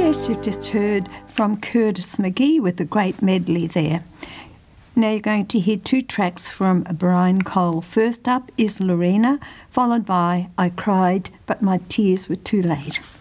Yes, you've just heard from Curtis McGee with a great medley there. Now you're going to hear two tracks from Brian Cole. First up is Lorena, followed by I Cried, But My Tears Were Too Late.